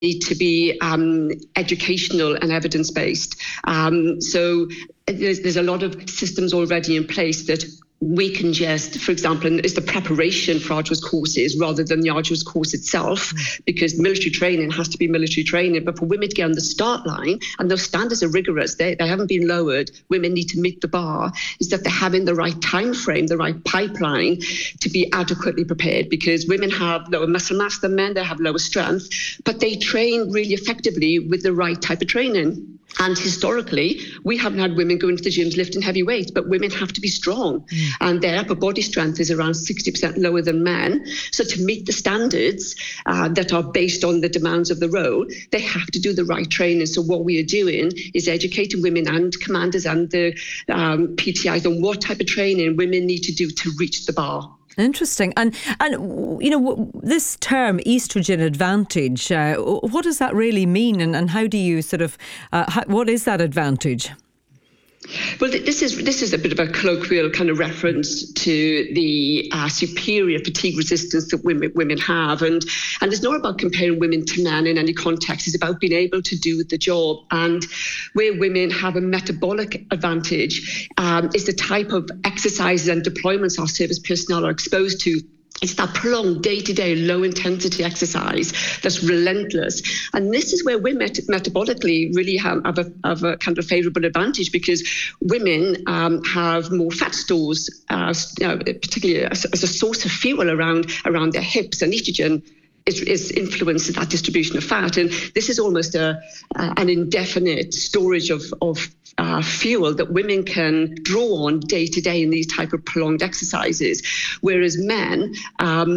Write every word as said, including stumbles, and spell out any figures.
need to be um, educational and evidence-based. Um, so there's, there's a lot of systems already in place that we can just, for example, is the preparation for arduous courses rather than the arduous course itself, mm. because military training has to be military training. But for women to get on the start line, and those standards are rigorous, they, they haven't been lowered, women need to meet the bar, is that they're having the right time frame, the right pipeline to be adequately prepared, because women have lower muscle mass than men, they have lower strength, but they train really effectively with the right type of training. And historically, we haven't had women go into the gyms lifting heavy weights, but women have to be strong. Mm. And their upper body strength is around sixty percent lower than men. So to meet the standards uh, that are based on the demands of the role, they have to do the right training. So what we are doing is educating women and commanders and the um, P T Is on what type of training women need to do to reach the bar. Interesting. And, and you know, this term, estrogen advantage, uh, what does that really mean? And, and how do you sort of, uh, how, what is that advantage? Well, this is this is a bit of a colloquial kind of reference to the uh, superior fatigue resistance that women women have, and and it's not about comparing women to men in any context. It's about being able to do the job. And where women have a metabolic advantage um, is the type of exercises and deployments our service personnel are exposed to. It's that prolonged day-to-day low-intensity exercise that's relentless. And this is where women met- metabolically really have, have, a, have a kind of favourable advantage, because women um, have more fat stores, uh, you know, particularly as, as a source of fuel around, around their hips, and estrogen is, is influenced that distribution of fat. And this is almost a, uh, an indefinite storage of, of uh, fuel that women can draw on day to day in these type of prolonged exercises, whereas men um,